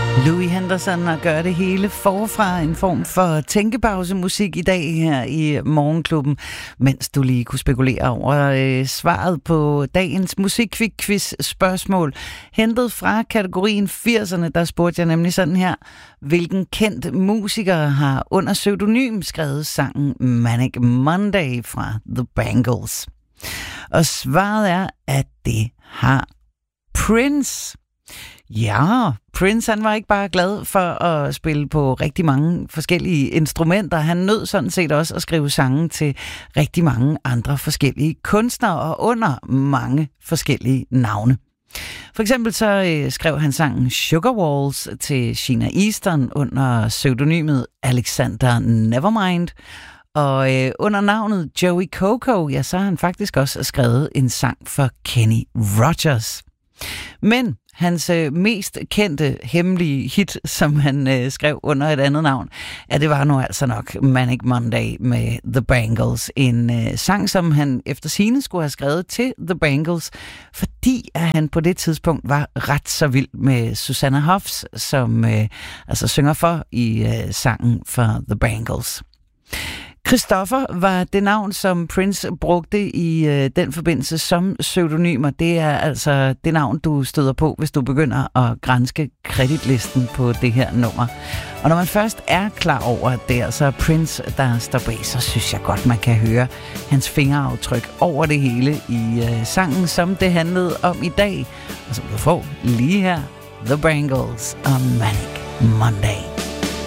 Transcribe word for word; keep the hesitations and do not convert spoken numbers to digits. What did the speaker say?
Louis Henderson og gør det hele forfra, en form for tænkepausemusik i dag her i Morgenklubben, mens du lige kunne spekulere over øh, svaret på dagens musikquiz spørgsmål. Hentet fra kategorien firserne, der spurgte jeg nemlig sådan her: hvilken kendt musiker har under pseudonym skrevet sangen Manic Monday fra The Bangles? Og svaret er, at det har Prince. Ja, Prince han var ikke bare glad for at spille på rigtig mange forskellige instrumenter. Han nød sådan set også at skrive sange til rigtig mange andre forskellige kunstnere og under mange forskellige navne. For eksempel så øh, skrev han sangen Sugar Walls til Sheena Easton under pseudonymet Alexander Nevermind. Og øh, under navnet Joey Coco, ja, så har han faktisk også skrevet en sang for Kenny Rogers. Men hans øh, mest kendte hemmelige hit, som han øh, skrev under et andet navn, ja, det var nu altså nok Manic Monday med The Bangles. En øh, sang, som han efter sigende skulle have skrevet til The Bangles, fordi at han på det tidspunkt var ret så vild med Susanna Hoffs, som øh, altså synger for i øh, sangen for The Bangles. Christopher var det navn, som Prince brugte i øh, den forbindelse som pseudonymer. Det er altså det navn, du støder på, hvis du begynder at granske kreditlisten på det her nummer. Og når man først er klar over, at det er altså Prince, der står bag, så synes jeg godt, man kan høre hans fingeraftryk over det hele i øh, sangen, som det handlede om i dag. Og som du får lige her, The Bangles og Manic Monday.